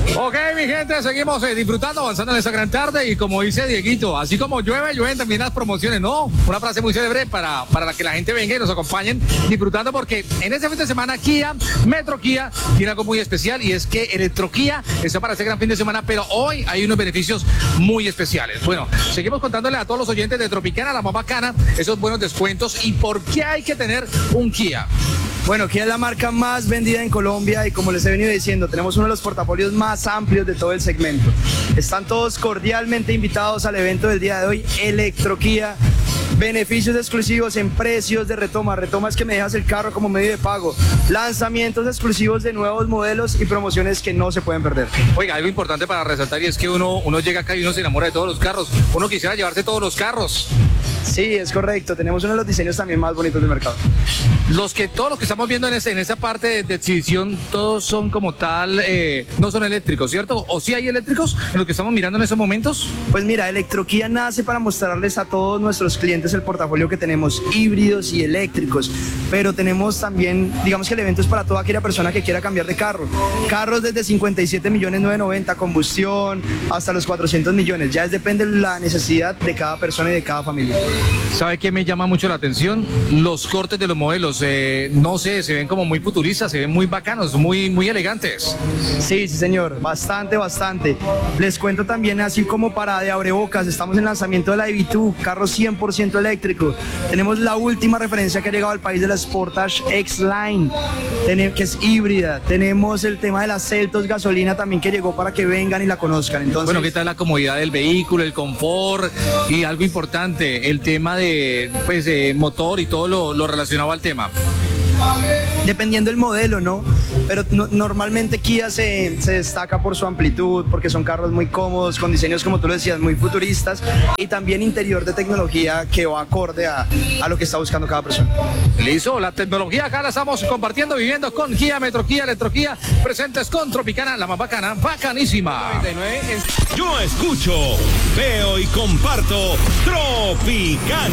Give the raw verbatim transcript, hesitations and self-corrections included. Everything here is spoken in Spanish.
Ok, mi gente, seguimos eh, disfrutando, avanzando en esta gran tarde y como dice Dieguito, así como llueve, llueven también las promociones, ¿no? Una frase muy célebre para, para que la gente venga y nos acompañen disfrutando porque en este fin de semana Kia, Metro Kia, tiene algo muy especial y es que Electro Kia está para este gran fin de semana, pero hoy hay unos beneficios muy especiales. Bueno, seguimos contándole a todos los oyentes de Tropicana, la más bacana, esos buenos descuentos y por qué hay que tener un Kia. Bueno, Kia es la marca más vendida en Colombia y como les he venido diciendo, tenemos uno de los portafolios más amplios de todo el segmento. Están todos cordialmente invitados al evento del día de hoy, Electro Kia. Beneficios exclusivos en precios de retoma. Retoma es que me dejas el carro como medio de pago. Lanzamientos exclusivos de nuevos modelos y promociones que no se pueden perder. Oiga, algo importante para resaltar y es que uno, uno llega acá y uno se enamora de todos los carros. Uno quisiera llevarse todos los carros. Sí, es correcto. Tenemos uno de los diseños también más bonitos del mercado. Los que, todos los que estamos viendo en, ese, en esa parte de, de exhibición, todos son como tal, eh, no son eléctricos, ¿cierto? ¿O sí hay eléctricos en los que estamos mirando en esos momentos? Pues mira, Electro Kia nace para mostrarles a todos nuestros clientes el portafolio que tenemos, híbridos y eléctricos, pero tenemos también, digamos que el evento es para toda aquella persona que quiera cambiar de carro. Carros desde cincuenta y siete millones novecientos noventa, combustión, hasta los cuatrocientos millones. Ya es, depende de la necesidad de cada persona y de cada familia. ¿Sabe qué me llama mucho la atención? Los cortes de los modelos, eh, no sé, se ven como muy futuristas, se ven muy bacanos, muy, muy elegantes. Sí, sí señor, bastante, bastante. Les cuento también, así como para de abrebocas, estamos en lanzamiento de la I V dos, carro cien por ciento eléctrico. Tenemos la última referencia que ha llegado al país de la Sportage X-Line, que es híbrida. Tenemos el tema de las Seltos gasolina también que llegó para que vengan y la conozcan. Entonces, bueno, ¿qué tal la comodidad del vehículo, el confort y algo importante, el tema de pues, eh, motor y todo lo, lo relacionado al tema? Dependiendo del modelo, ¿no? Pero no, normalmente Kia se, se destaca por su amplitud, porque son carros muy cómodos, con diseños, como tú lo decías, muy futuristas y también interior de tecnología que va acorde a, a lo que está buscando cada persona. Listo, la tecnología acá la estamos compartiendo, viviendo con Kia, Metro Kia, Electro Kia, presentes con Tropicana, la más bacana, bacanísima. Yo escucho, veo y comparto Tropicana.